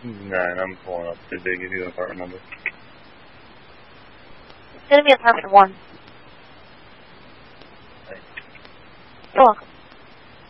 9, I'm pulling up. Did they give you an apartment number? It's going to be apartment 1. Thanks. You're welcome.